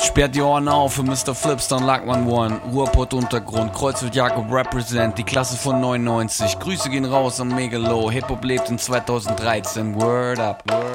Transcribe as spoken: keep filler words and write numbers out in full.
Sperrt die Ohren auf für Mister Flips, dann Lackman One, Ruhrpott Untergrund, Kreuzfeld Jakob represent, die Klasse von neunundneunzig. Grüße gehen raus am Megalo, Hip-Hop lebt in zweitausenddreizehn, Word up.